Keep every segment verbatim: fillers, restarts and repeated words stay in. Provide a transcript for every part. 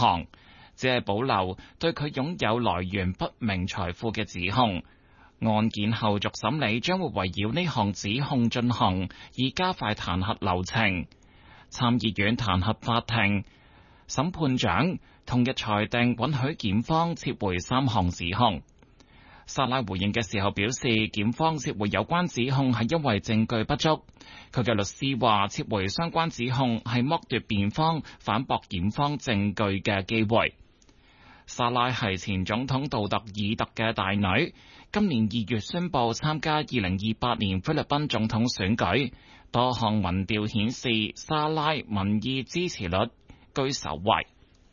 項，只係保留對佢擁有來源不明財富嘅指控。案件後續審理將會圍繞呢項指控進行，以加快彈劾流程。參議院彈劾法庭審判長同日裁定允許檢方撤回三項指控。薩拉回應嘅時候表示，檢方撤回有關指控係因為證據不足。佢嘅律師話，撤回相關指控係剝奪辯方反駁檢方證據嘅機會。薩拉係前總統杜特爾特嘅大女，今年二月宣布參加二零二八年菲律賓總統選舉。多項民調顯示，薩拉民意支持率居首位。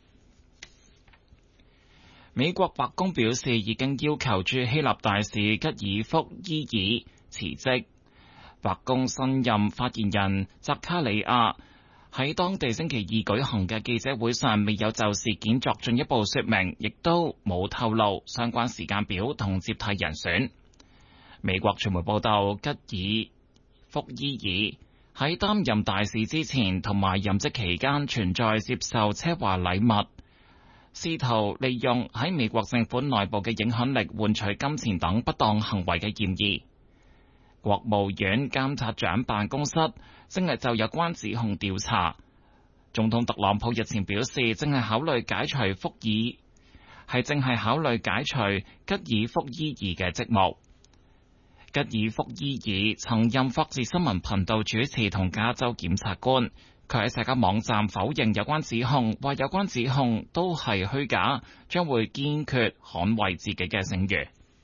美國白宮表示，已經要求駐希臘大使吉爾福伊爾辭職。白宮新任發言人扎卡里亞喺當地星期二舉行嘅記者會上，未有就事件作進一步說明，亦都冇透露相關時間表同接替人選。美國傳媒報道，吉爾福伊爾喺擔任大使之前同埋任職期間存在接受奢華禮物，試圖利用喺美國政府內部嘅影響力換取金錢等不當行為嘅嫌疑。國務院監察長辦公室正係就有關指控調查。總統特朗普日前表示，正係考慮解除福爾係正係考慮解除吉爾福伊爾嘅職務。吉爾福伊爾曾任霍士新聞頻道主持同加州檢察官。佢喺社交網站否認有關指控，話有關指控都係虛假，將會堅決捍衛自己嘅聲譽。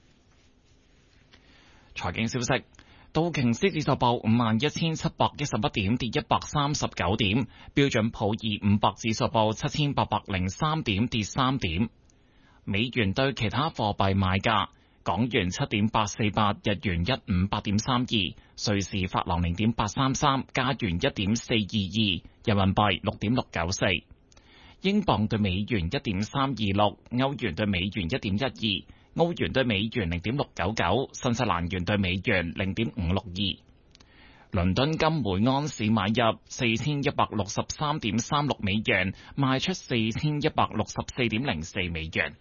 財經消息：道瓊斯指數報五萬一千七百一十一點，跌一百三十九點；標準普爾五百指數報七千八百零三點，跌三點。美元對其他貨幣買價：港元七點八四八，日元一五八點三二，瑞士法郎零點八三三，加元一點四二二，人民幣六點六九四，英鎊對美元一點三二六，歐元對美元一點一二，澳元對美元零點六九九，新西蘭元對美元零點五六二。倫敦金每安士買入四千一百六十三點三六美元，賣出四千一百六十四點零四美元。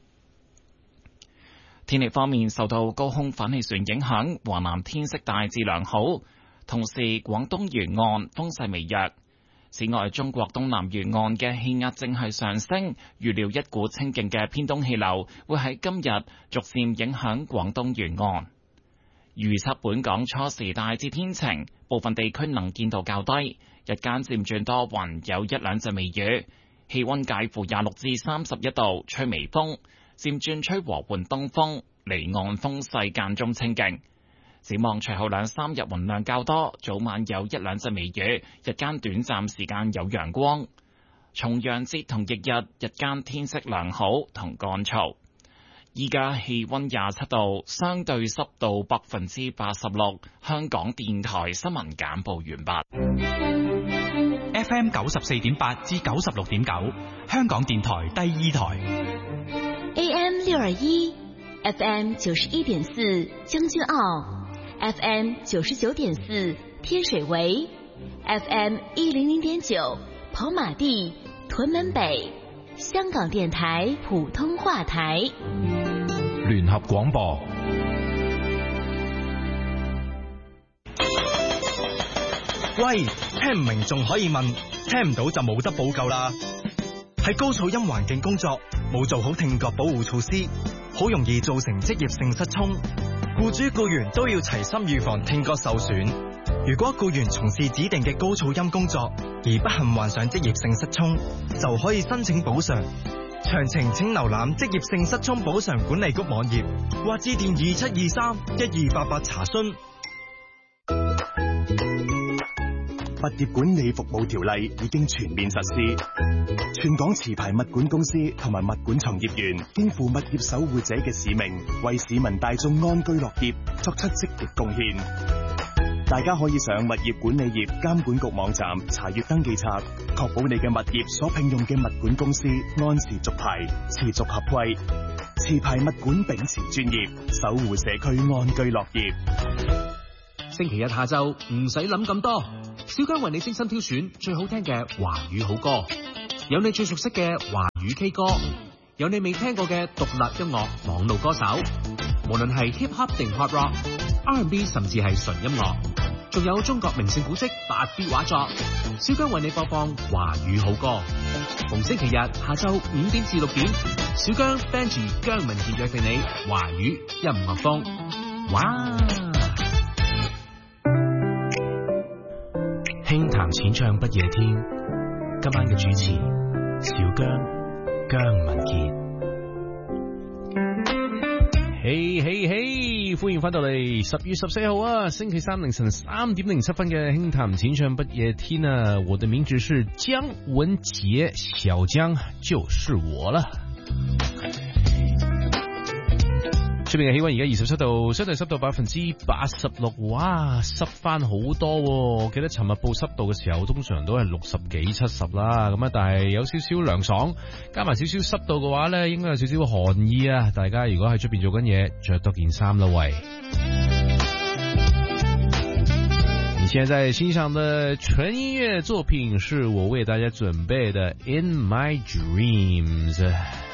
天氣方面，受到高空反氣旋影響，華南天色大致良好，同時廣東沿岸風勢微弱。此外，中國東南沿岸嘅氣壓正係上升，預料一股清勁嘅偏東氣流會喺今日逐漸影響廣東沿岸。預測本港初時大致天晴，部分地區能見度較低，日間漸轉多雲，有一兩陣微雨，氣溫介乎廿六至三十一度，吹微風。漸轉吹和緩東風，離岸風勢間中清勁。展望隨後兩三日雲量較多，早晚有一兩陣微雨，日間短暫時間有陽光。重陽節同翌日日間天色良好同乾燥。依家氣溫廿七度，相對濕度百分之八十六。香港電台新聞簡報完畢。 F M 九十四點八至九十六點九，香港電台第二台。 A M 六二一 ，F M 九十一點四將軍澳 ，F M 九十九點四天水圍 ，F M 一零零點九跑馬地屯門北，香港電台普通話台。 聯合廣播。 喂，聽唔明仲可以問，聽唔到就冇得補救啦。喺高噪音環境工作，冇做好聽覺保護措施，好容易造成職業性失聰。僱主僱員都要齊心預防聽覺受損。如果僱員從事指定嘅高噪音工作，而不幸患上職業性失聰，就可以申請補償。詳情請瀏覽職業性失聰補償管理局網頁，或致電二七二三一二八八查詢。 物業管理服務條例已經全面實施，全港持牌物管公司同埋物管從業員肩負物業守護者嘅使命，為市民大眾安居樂業作出積極貢獻。大家可以上物業管理業監管局網站查閱登記冊，確保你嘅物業所聘用嘅物管公司按時續牌、持續合規。持牌物管秉持專業，守護社區安居樂業。 星期日下晝唔使諗咁多，小姜為你精心挑選最好聽嘅華語好歌， 有你最熟悉嘅華語 K 歌，有你未聽過嘅獨立音樂網路歌手，無論係 hip hop 定 hard rock、R and B 甚至係純音樂，仲有中國名勝古蹟八 B 畫作，小姜為你播放華語好歌。逢星期日下晝五點至六點，小姜 Benji 姜文傑約定你華語音樂風。哇！ 輕談淺唱不夜天，今晚嘅主持小姜姜文傑。 嘿嘿嘿，歡迎翻到嚟十月十四號啊，星期三凌晨三點零七分嘅輕談淺唱不夜天啊！我的名字是姜文傑，小姜就是我啦。出邊嘅氣溫而家二十七度，相對濕度百分之八十六，哇，濕翻好多喎。記得尋日報濕度嘅時候，通常都係六十幾七十啦，咁啊，但係有少少涼爽，加埋少少濕度嘅話呢，應該有少少寒意啊。大家如果喺出邊做緊嘢，着多件衫啦喂。你現在在欣賞的純音樂作品是我為大家準備的《In My Dreams》。